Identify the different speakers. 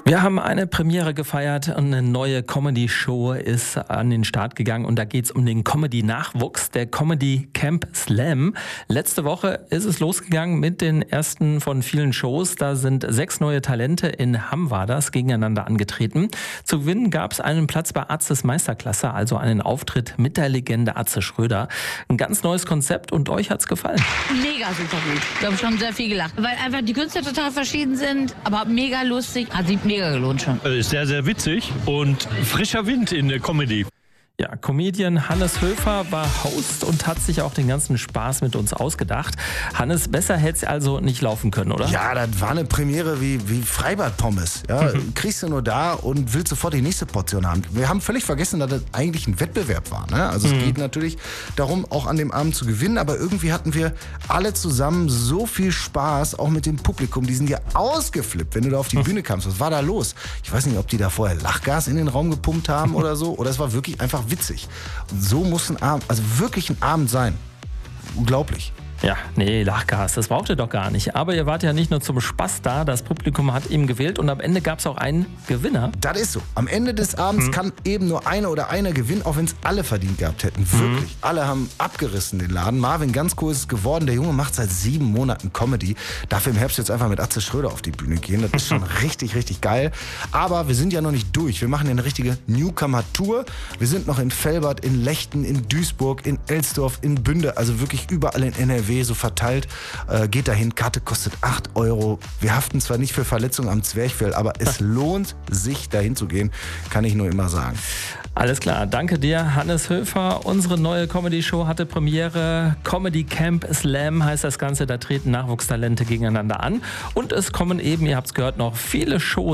Speaker 1: Wir haben eine Premiere gefeiert und eine neue Comedy-Show ist an den Start gegangen und da geht es um den Comedy-Nachwuchs, der Comedy Camp Slam. Letzte Woche ist es losgegangen mit den ersten von vielen Shows. Da sind 6 neue Talente in Hamm war das gegeneinander angetreten. Zu gewinnen gab es einen Platz bei Atzes Meisterklasse, also einen Auftritt mit der Legende Atze Schröder. Ein ganz neues Konzept und euch hat's gefallen?
Speaker 2: Mega super gut. Ich habe schon sehr viel gelacht, weil einfach die Künstler total verschieden sind, aber mega lustig. Hat sich mega gelohnt schon.
Speaker 3: Ist sehr, sehr witzig und frischer Wind in der Comedy.
Speaker 1: Ja, Comedian Hannes Höfer war Host und hat sich auch den ganzen Spaß mit uns ausgedacht. Hannes, besser hätte es also nicht laufen können, oder?
Speaker 4: Ja, das war eine Premiere wie Freibad-Pommes. Ja, kriegst du nur da und willst sofort die nächste Portion haben. Wir haben völlig vergessen, dass das eigentlich ein Wettbewerb war. Ne? Also es geht natürlich darum, auch an dem Abend zu gewinnen, aber irgendwie hatten wir alle zusammen so viel Spaß, auch mit dem Publikum. Die sind ja ausgeflippt, wenn du da auf die Bühne kamst. Was war da los? Ich weiß nicht, ob die da vorher Lachgas in den Raum gepumpt haben oder so, oder es war wirklich einfach witzig. Und so muss ein Abend, also wirklich ein Abend sein. Unglaublich.
Speaker 1: Ja, nee, Lachgas, das braucht ihr doch gar nicht. Aber ihr wart ja nicht nur zum Spaß da, das Publikum hat eben gewählt und am Ende gab es auch einen Gewinner.
Speaker 4: Das ist so. Am Ende des Abends kann eben nur einer oder einer gewinnen, auch wenn es alle verdient gehabt hätten. Wirklich. Alle haben abgerissen den Laden. Marvin ganz cool ist es geworden. Der Junge macht seit 7 Monaten Comedy. Darf im Herbst jetzt einfach mit Atze Schröder auf die Bühne gehen. Das ist schon richtig, richtig geil. Aber wir sind ja noch nicht durch. Wir machen ja eine richtige Newcomer-Tour. Wir sind noch in Velbert, in Lechten, in Duisburg, in Elsdorf, in Bünde. Also wirklich überall in NRW so verteilt. Geht dahin, Karte kostet 8 €. Wir haften zwar nicht für Verletzungen am Zwerchfell, aber es lohnt sich dahin zu gehen, kann ich nur immer sagen.
Speaker 1: Alles klar, danke dir, Hannes Höfer. Unsere neue Comedy-Show hatte Premiere. Comedy Camp Slam heißt das Ganze. Da treten Nachwuchstalente gegeneinander an. Und es kommen eben, ihr habt es gehört, noch viele Shows